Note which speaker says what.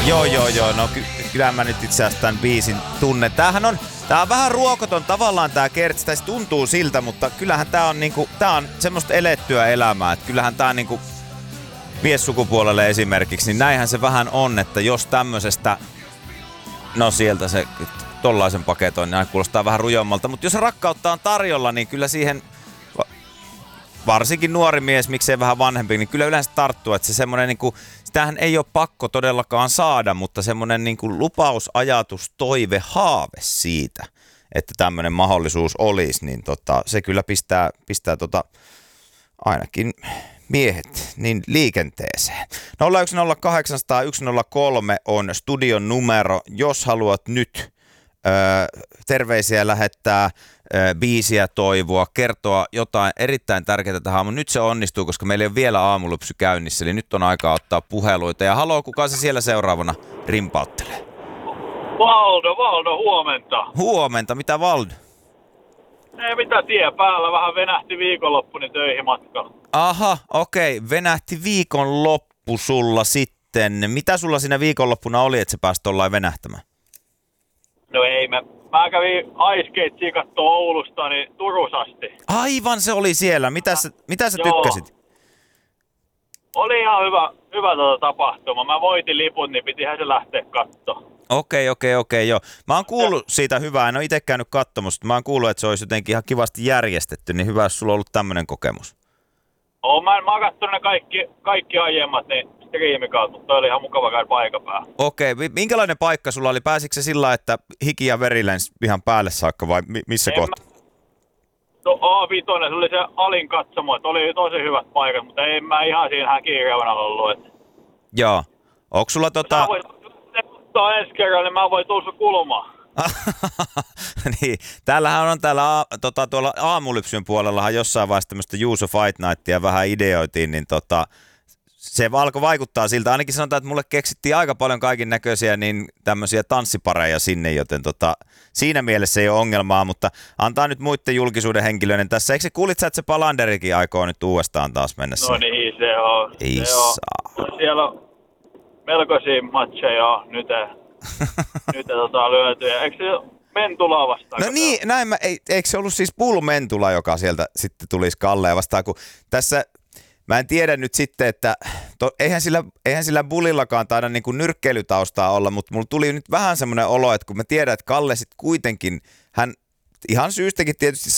Speaker 1: Joo. No kyllä mä nyt itse asiassa tämän biisin tunnen. Tää on vähän ruokoton tavallaan tää Kertsi, tai se tuntuu siltä, mutta kyllähän tää on semmoista elettyä elämää. Että kyllähän tää niinku miessukupuolelle esimerkiksi, niin näinhän se vähän on, että jos tämmöisestä, no sieltä se tollaisen paketoin, niin kuulostaa vähän rujommalta, mutta jos rakkautta on tarjolla, niin kyllä siihen varsinkin nuori mies, miksei vähän vanhempi, niin kyllä yleensä tarttuu, että se semmoinen niinku, sitähän ei ole pakko todellakaan saada, mutta semmoinen niinku lupaus, ajatus, toive, haave siitä, että tämmöinen mahdollisuus olisi, niin se kyllä pistää ainakin miehet niin liikenteeseen. 010800103 on studion numero, jos haluat nyt terveisiä lähettää, biisiä toivoa, kertoa jotain erittäin tärkeää tähän aamuun. Nyt se onnistuu, koska meillä ei ole vielä aamulypsy käynnissä, eli nyt on aikaa ottaa puheluita. Ja haloo, kuka se siellä seuraavana rimpauttelee?
Speaker 2: Valdo, huomenta.
Speaker 1: Huomenta, mitä Valdo?
Speaker 2: Ei mitä tie päällä, vähän venähti viikonloppuni töihin matkalla.
Speaker 1: Aha, okei, venähti viikonloppu sulla sitten. Mitä sulla siinä viikonloppuna oli, että sä pääsit tollain venähtämään?
Speaker 2: No ei, mä kävin Ice Skatesia kattoo Oulusta, niin Turus asti.
Speaker 1: Aivan, se oli siellä. Mitä sä tykkäsit?
Speaker 2: Oli ihan hyvä tapahtuma. Mä voitin lipun, niin pitihän se lähteä kattoo.
Speaker 1: Okei, joo. Mä oon kuullut siitä hyvää, en ole itse käynyt katsomassa, mutta mä oon kuullut, että se olisi jotenkin ihan kivasti järjestetty, niin hyvä, jos sulla on ollut tämmönen kokemus.
Speaker 2: Mä oon kattonut ne kaikki aiemmat niin striimikaut, mutta toi oli ihan mukava käydä paikan päällä.
Speaker 1: Okei, minkälainen paikka sulla oli? Pääsitkö se sillä, että hiki ja veri lensi ihan päälle saakka vai missä kohtaa?
Speaker 2: A5, se oli se alin katsomo, että oli tosi hyvät paikat, mutta ei mä ihan siinä häkireunalla ollut. Että...
Speaker 1: Joo. Onko sulla
Speaker 2: Mä voin ensi kerralla, niin mä voin tulla sun kulmaan.
Speaker 1: Niin, täällähän on tuolla aamulypsyn puolellahan jossain vaiheessa tämmöistä Use of Fight Nightia vähän ideoitiin, niin se alkoi vaikuttaa siltä. Ainakin sanotaan, että mulle keksittiin aika paljon kaikin näköisiä niin tämmöisiä tanssipareja sinne, joten siinä mielessä ei ole ongelmaa, mutta antaa nyt muiden julkisuuden henkilöiden tässä. Eikö se kuulit sä, että se Palanderikin aikoo nyt uudestaan taas mennä
Speaker 2: No niin, se on. Siellä on melkoisia matcheja nyt lyöty. Eikö se Mentulaa vastaan?
Speaker 1: No niin, eikö se ollut siis Bull Mentula, joka sieltä sitten tulisi Kalleen vastaan, kun tässä... Mä en tiedä nyt sitten, että eihän sillä Bullillakaan taida niin kuin nyrkkeilytaustaa olla, mutta mulla tuli nyt vähän semmoinen olo, että kun mä tiedän, että Kalle sitten kuitenkin, hän ihan syystäkin tietysti